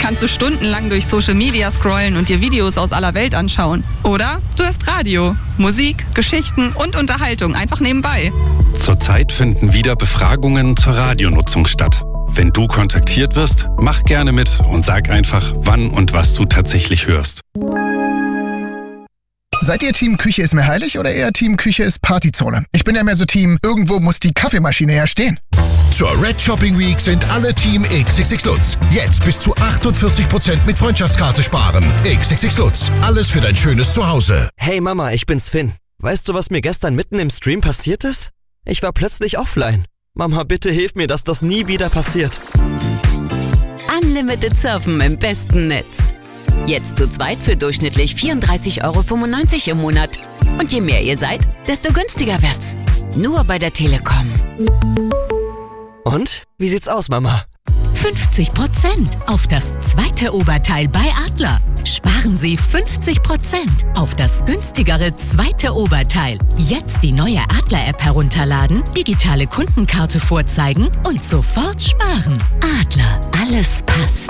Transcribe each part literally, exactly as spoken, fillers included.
kannst du stundenlang durch Social Media scrollen und dir Videos aus aller Welt anschauen. Oder du hörst Radio, Musik, Geschichten und Unterhaltung einfach nebenbei. Zurzeit finden wieder Befragungen zur Radionutzung statt. Wenn du kontaktiert wirst, mach gerne mit und sag einfach, wann und was du tatsächlich hörst. Seid ihr Team Küche ist mir heilig oder eher Team Küche ist Partyzone? Ich bin ja mehr so Team, irgendwo muss die Kaffeemaschine ja stehen. Zur Red Shopping Week sind alle Team X X X Lutz. Jetzt bis zu achtundvierzig Prozent mit Freundschaftskarte sparen. X X X Lutz. Alles für dein schönes Zuhause. Hey Mama, ich bin's Finn. Weißt du, was mir gestern mitten im Stream passiert ist? Ich war plötzlich offline. Mama, bitte hilf mir, dass das nie wieder passiert. Unlimited Surfen im besten Netz. Jetzt zu zweit für durchschnittlich vierunddreißig Euro fünfundneunzig im Monat. Und je mehr ihr seid, desto günstiger wird's. Nur bei der Telekom. Und? Wie sieht's aus, Mama? fünfzig Prozent auf das zweite Oberteil bei Adler. Sparen Sie fünfzig Prozent auf das günstigere zweite Oberteil. Jetzt die neue Adler-App herunterladen, digitale Kundenkarte vorzeigen und sofort sparen. Adler, alles passt.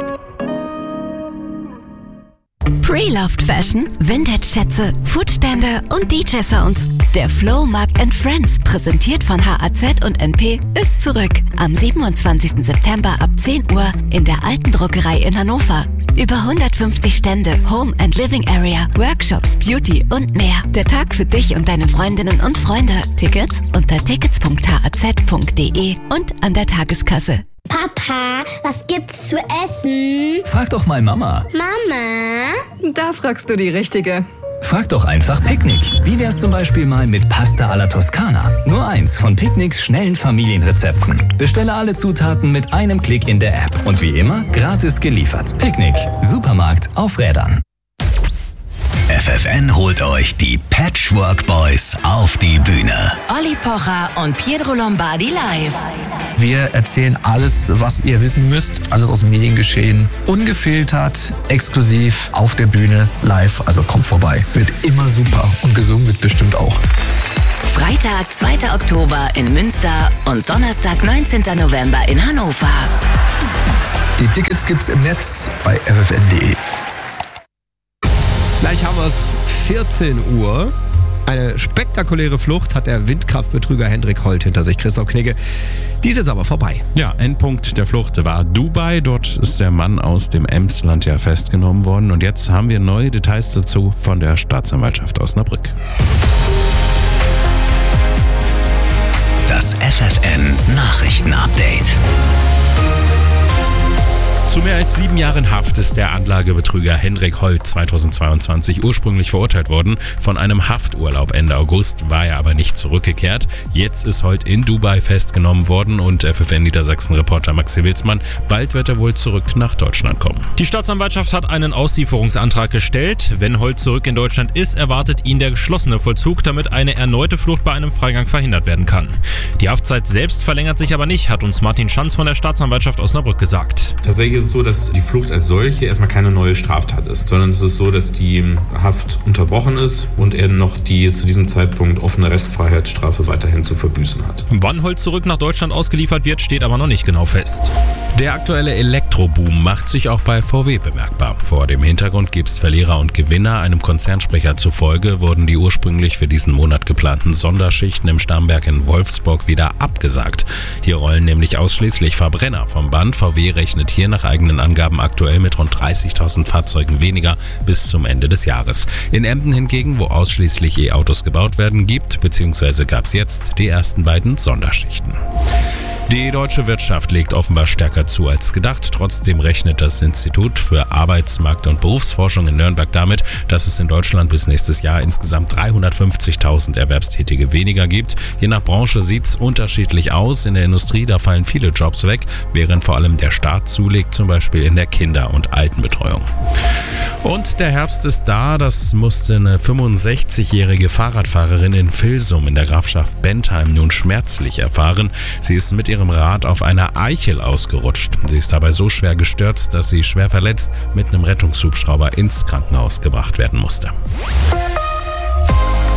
Pre-Loved Fashion, Vintage-Schätze, Foodstände und D J-Sounds. Der Flohmarkt and Friends, präsentiert von H A Z und N P, ist zurück. Am siebenundzwanzigsten September ab zehn Uhr in der Alten Druckerei in Hannover. Über hundertfünfzig Stände, Home and Living Area, Workshops, Beauty und mehr. Der Tag für dich und deine Freundinnen und Freunde. Tickets unter tickets punkt h a z punkt d e und an der Tageskasse. Papa, was gibt's zu essen? Frag doch mal Mama. Mama? Da fragst du die Richtige. Frag doch einfach Picknick. Wie wär's zum Beispiel mal mit Pasta alla Toskana? Nur eins von Picknicks schnellen Familienrezepten. Bestelle alle Zutaten mit einem Klick in der App. Und wie immer, gratis geliefert. Picknick. Supermarkt auf Rädern. F F N holt euch die Patchwork Boys auf die Bühne. Olli Pocher und Pietro Lombardi live. Wir erzählen alles, was ihr wissen müsst. Alles aus dem Mediengeschehen. Ungefiltert, exklusiv, auf der Bühne, live. Also kommt vorbei. Wird immer super. Und gesungen wird bestimmt auch. Freitag, zweiter Oktober in Münster und Donnerstag, neunzehnten November in Hannover. Die Tickets gibt's im Netz bei f f n punkt d e. Gleich haben wir es vierzehn Uhr. Eine spektakuläre Flucht hat der Windkraftbetrüger Hendrik Holt hinter sich. Christoph Knigge. Die ist jetzt aber vorbei. Ja, Endpunkt der Flucht war Dubai. Dort ist der Mann aus dem Emsland ja festgenommen worden. Und jetzt haben wir neue Details dazu von der Staatsanwaltschaft Osnabrück. Das F F N Nachrichtenupdate. Zu mehr als sieben Jahren Haft ist der Anlagebetrüger Hendrik Holt zweitausendzweiundzwanzig ursprünglich verurteilt worden. Von einem Hafturlaub Ende August war er aber nicht zurückgekehrt. Jetzt ist Holt in Dubai festgenommen worden und F F N Niedersachsen-Reporter Maxi Wilsmann, bald wird er wohl zurück nach Deutschland kommen. Die Staatsanwaltschaft hat einen Auslieferungsantrag gestellt. Wenn Holt zurück in Deutschland ist, erwartet ihn der geschlossene Vollzug, damit eine erneute Flucht bei einem Freigang verhindert werden kann. Die Haftzeit selbst verlängert sich aber nicht, hat uns Martin Schanz von der Staatsanwaltschaft Osnabrück gesagt. Tatsächlich ist es so, dass die Flucht als solche erstmal keine neue Straftat ist, sondern es ist so, dass die Haft unterbrochen ist und er noch die zu diesem Zeitpunkt offene Restfreiheitsstrafe weiterhin zu verbüßen hat. Wann Holt zurück nach Deutschland ausgeliefert wird, steht aber noch nicht genau fest. Der aktuelle Elektroboom macht sich auch bei V W bemerkbar. Vor dem Hintergrund gibt es Verlierer und Gewinner. Einem Konzernsprecher zufolge wurden die ursprünglich für diesen Monat geplanten Sonderschichten im Stammwerk in Wolfsburg wieder abgesagt. Hier rollen nämlich ausschließlich Verbrenner vom Band. V W rechnet hier nach eigenen Angaben aktuell mit rund dreißigtausend Fahrzeugen weniger bis zum Ende des Jahres. In Emden hingegen, wo ausschließlich E-Autos gebaut werden, gibt bzw. gab es jetzt die ersten beiden Sonderschichten. Die deutsche Wirtschaft legt offenbar stärker zu als gedacht. Trotzdem rechnet das Institut für Arbeitsmarkt- und Berufsforschung in Nürnberg damit, dass es in Deutschland bis nächstes Jahr insgesamt dreihundertfünfzigtausend Erwerbstätige weniger gibt. Je nach Branche sieht es unterschiedlich aus. In der Industrie, da fallen viele Jobs weg, während vor allem der Staat zulegt, zum Beispiel in der Kinder- und Altenbetreuung. Und der Herbst ist da, das musste eine fünfundsechzigjährige Fahrradfahrerin in Vilsum in der Grafschaft Bentheim nun schmerzlich erfahren. Sie ist mit ihrem Rad auf einer Eichel ausgerutscht. Sie ist dabei so schwer gestürzt, dass sie schwer verletzt mit einem Rettungshubschrauber ins Krankenhaus gebracht werden musste.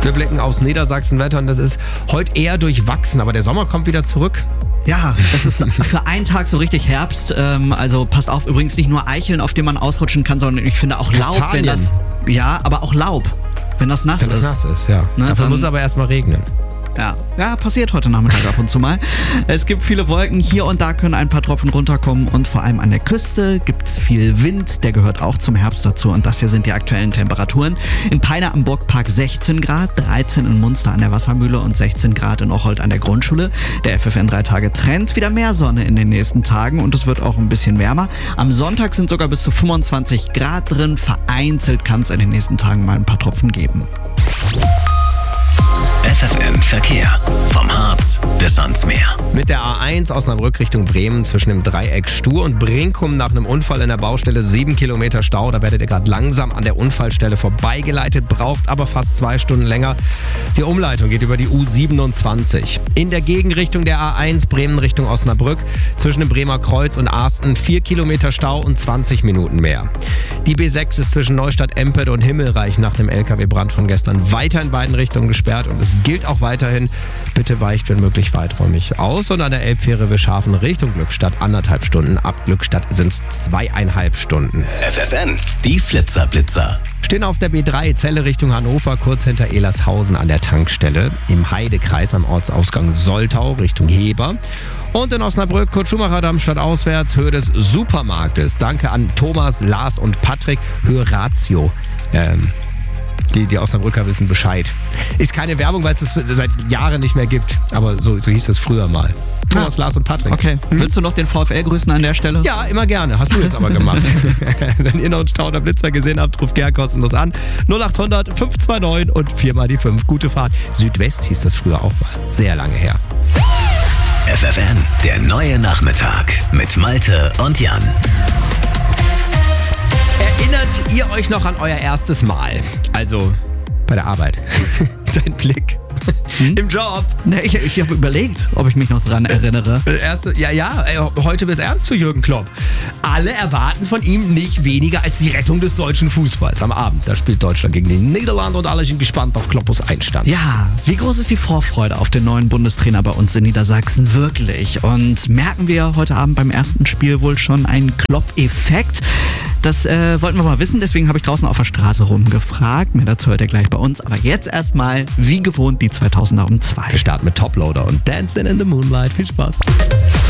Wir blicken aufs Niedersachsenwetter und das ist heute eher durchwachsen, aber der Sommer kommt wieder zurück. Ja, das ist für einen Tag so richtig Herbst. Ähm, also passt auf, übrigens nicht nur Eicheln, auf denen man ausrutschen kann, sondern ich finde auch Laub, wenn das. Ja, aber auch Laub, wenn das nass wenn ist. Wenn das nass ist, ja. Ne, Dafür muss es aber erstmal regnen. Ja, ja, passiert heute Nachmittag ab und zu mal. Es gibt viele Wolken, hier und da können ein paar Tropfen runterkommen und vor allem an der Küste gibt es viel Wind, der gehört auch zum Herbst dazu und das hier sind die aktuellen Temperaturen. In Peine am Burgpark sechzehn Grad, dreizehn in Munster an der Wassermühle und sechzehn Grad in Ocholt an der Grundschule. Der F F N drei Tage Trend, wieder mehr Sonne in den nächsten Tagen und es wird auch ein bisschen wärmer. Am Sonntag sind sogar bis zu fünfundzwanzig Grad drin, vereinzelt kann es in den nächsten Tagen mal ein paar Tropfen geben. F F N Verkehr. Vom Harz bis ans Meer. Mit der A eins Osnabrück Richtung Bremen zwischen dem Dreieck Stur und Brinkum nach einem Unfall in der Baustelle sieben Kilometer Stau. Da werdet ihr gerade langsam an der Unfallstelle vorbeigeleitet, braucht aber fast zwei Stunden länger. Die Umleitung geht über die U siebenundzwanzig. In der Gegenrichtung der A eins Bremen Richtung Osnabrück zwischen dem Bremer Kreuz und Arsten vier Kilometer Stau und zwanzig Minuten mehr. Die B sechs ist zwischen Neustadt-Empert und Himmelreich nach dem L K W-Brand von gestern weiter in beiden Richtungen gesperrt und es gilt auch weiterhin, bitte weicht wenn möglich weiträumig aus und an der Elbfähre Wischhafen Richtung Glückstadt anderthalb Stunden, ab Glückstadt sind es zweieinhalb Stunden. F F N, die Flitzerblitzer. Stehen auf der B drei Celle Richtung Hannover, kurz hinter Elershausen an der Tankstelle, im Heidekreis am Ortsausgang Soltau Richtung Heber. Und in Osnabrück, Kurt Schumacher Darmstadt auswärts, Höhe des Supermarktes. Danke an Thomas, Lars und Patrick, Höhe Ratio. Ähm, Die, die Osnabrücker wissen Bescheid. Ist keine Werbung, weil es es seit Jahren nicht mehr gibt. Aber so, so hieß es früher mal. Thomas, ah, Lars und Patrick. Okay. Hm? Willst du noch den VfL grüßen an der Stelle? Ja, immer gerne. Hast du jetzt aber gemacht. Wenn ihr noch einen Stau oder Blitzer gesehen habt, ruft gern kostenlos an. null acht hundert fünf zwei neun und vier mal die fünf. Gute Fahrt. Südwest hieß das früher auch mal. Sehr lange her. F F N, der neue Nachmittag mit Malte und Jan. Erinnert ihr euch noch an euer erstes Mal? Also bei der Arbeit. Dein Blick. Hm? Im Job. Nee, ich ich habe überlegt, ob ich mich noch dran erinnere. Erste, ja, ja, heute wird's ernst für Jürgen Klopp. Alle erwarten von ihm nicht weniger als die Rettung des deutschen Fußballs am Abend. Da spielt Deutschland gegen die Niederlande und alle sind gespannt auf Kloppos Einstand. Ja, wie groß ist die Vorfreude auf den neuen Bundestrainer bei uns in Niedersachsen wirklich? Und merken wir heute Abend beim ersten Spiel wohl schon einen Klopp-Effekt? Das äh, wollten wir mal wissen, deswegen habe ich draußen auf der Straße rumgefragt. Mehr dazu hört ihr gleich bei uns. Aber jetzt erstmal, wie gewohnt, die zweitausender um zwei. Wir starten mit Toploader und Dancing in the Moonlight. Viel Spaß.